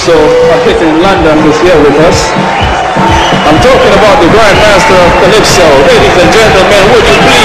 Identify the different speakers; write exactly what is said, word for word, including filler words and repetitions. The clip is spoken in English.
Speaker 1: Calypso, a hit in London, is here with us. I'm talking about the Grandmaster of Calypso. Ladies and gentlemen, would you please